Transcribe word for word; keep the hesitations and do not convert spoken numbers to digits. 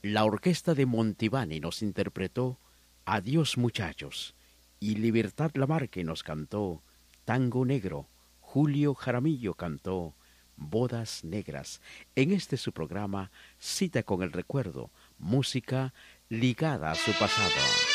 La orquesta de Montivani nos interpretó Adiós muchachos y Libertad Lamarque nos cantó Tango Negro. Julio Jaramillo cantó Bodas Negras. En este su programa Cita con el Recuerdo, música ligada a su pasado.